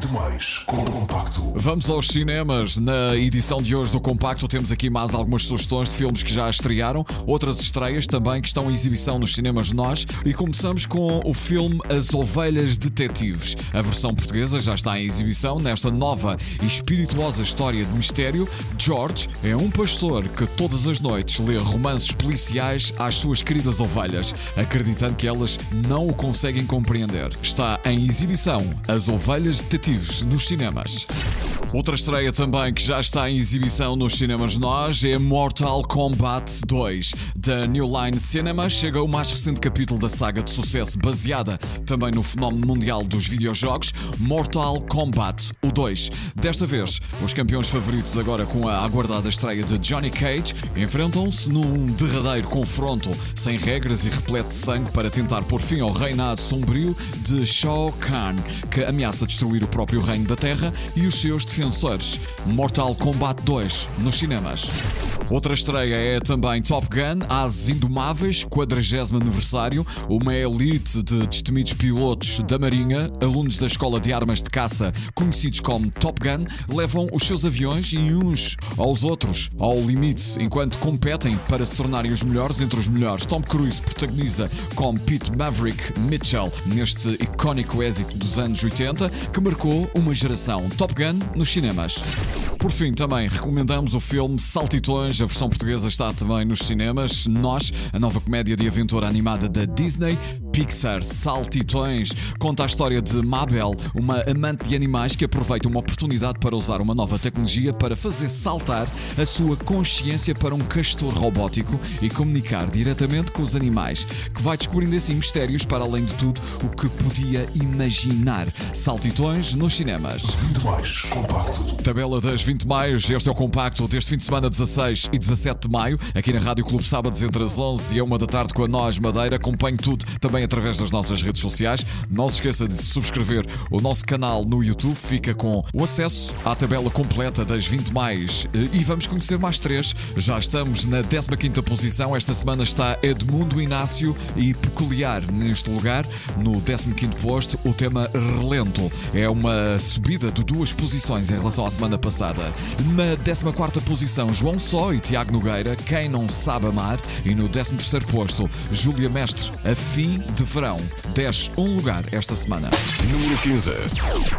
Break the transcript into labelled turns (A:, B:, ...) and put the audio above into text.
A: Mais com o Compacto.
B: Vamos aos cinemas. Na edição de hoje do Compacto temos aqui mais algumas sugestões de filmes que já estrearam, outras estreias também que estão em exibição nos cinemas nós, e começamos com o filme As Ovelhas Detetives. A versão portuguesa já está em exibição. Nesta nova e espirituosa história de mistério, George é um pastor que todas as noites lê romances policiais às suas queridas ovelhas, acreditando que elas não o conseguem compreender. Está em exibição As Ovelhas Detetives nos cinemas. Outra estreia também que já está em exibição nos cinemas nós é Mortal Kombat 2. Da New Line Cinema chega o mais recente capítulo da saga de sucesso baseada também no fenómeno mundial dos videojogos, Mortal Kombat, o 2. Desta vez, os campeões favoritos, agora com a aguardada estreia de Johnny Cage, enfrentam-se num derradeiro confronto sem regras e repleto de sangue para tentar pôr fim ao reinado sombrio de Shao Kahn, que ameaça destruir o próprio reino da Terra e os seus defensores. Mortal Kombat 2 nos cinemas. Outra estreia é também Top Gun, Ases Indomáveis, 40º aniversário. Uma elite de destemidos pilotos da Marinha, alunos da Escola de Armas de Caça, conhecidos como Top Gun, levam os seus aviões e uns aos outros ao limite, enquanto competem para se tornarem os melhores entre os melhores. Tom Cruise protagoniza com Pete Maverick Mitchell neste icónico êxito dos anos 80 que marcou uma geração. Top Gun nos cinemas. Por fim, também recomendamos o filme Saltitões. A versão portuguesa está também nos cinemas. Nós, a nova comédia de aventura animada da Disney Pixar. Saltitões conta a história de Mabel, uma amante de animais que aproveita uma oportunidade para usar uma nova tecnologia para fazer saltar a sua consciência para um castor robótico e comunicar diretamente com os animais, que vai descobrindo assim mistérios para além de tudo o que podia imaginar. Saltitões nos cinemas.
A: 20 mais Compacto.
B: Tabela das 20 de maio, este é o Compacto deste fim de semana 16 e 17 de maio, aqui na Rádio Clube, sábados entre as 11 e a 1 da tarde com a Nós Madeira. Acompanhe tudo também através das nossas redes sociais. Não se esqueça de subscrever o nosso canal no YouTube, fica com o acesso à tabela completa das 20 mais. E vamos conhecer mais três. Já estamos na 15ª posição. Esta semana está Edmundo Inácio e Peculiar neste lugar. No 15º posto, o tema Relento. É uma subida de 2 posições em relação à semana passada. Na 14ª posição, João Só e Tiago Nogueira, Quem Não Sabe Amar. E no 13º posto, Júlia Mestre, A Fim de Verão. Desce um lugar esta semana.
A: Número 15.